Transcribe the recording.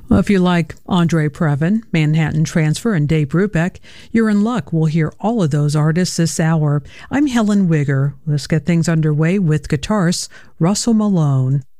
Well, if you like Andre Previn, Manhattan Transfer, and Dave Brubeck, you're in luck. We'll hear all of those artists this hour. I'm Helen Wigger. Let's get things underway with guitarist Russell Malone.